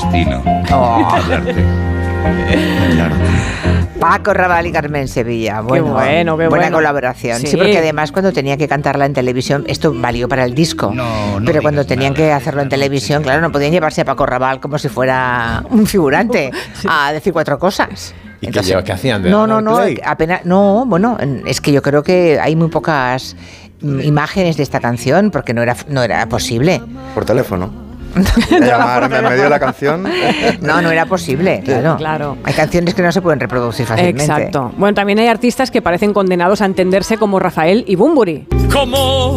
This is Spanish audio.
destino. Hablarte. Paco Rabanne y Carmen Sevilla. Bueno, qué buena bueno. colaboración. Sí. Sí, porque además cuando tenía que cantarla en televisión, esto valió para el disco. No pero cuando digas tenían nada que de hacerlo en esta televisión, noche. claro, no podían llevarse a Paco Rabanne como si fuera un figurante a decir cuatro cosas. ¿Y qué hacían? No, apenas. No, bueno, es que yo creo que hay muy pocas imágenes de esta canción porque no era posible. Por teléfono. Llamar en medio de la canción. No era posible, claro. Hay canciones que no se pueden reproducir fácilmente. Exacto. Bueno, también hay artistas que parecen condenados a entenderse como Rafael y Bunbury. Como